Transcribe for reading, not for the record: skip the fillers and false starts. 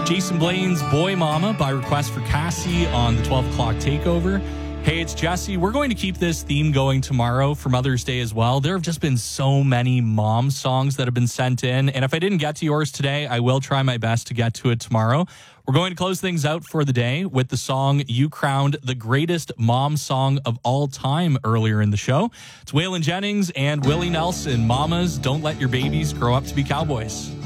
Jason Blaine's Boy Mama by request for Cassie on the 12 o'clock takeover. Hey, it's Jesse. We're going to keep this theme going tomorrow for Mother's Day as well. There have just been so many mom songs that have been sent in. And if I didn't get to yours today, I will try my best to get to it tomorrow. We're going to close things out for the day with the song you crowned the greatest mom song of all time earlier in the show. It's Waylon Jennings and Willie Nelson, Mamas, Don't Let Your Babies Grow Up to Be Cowboys.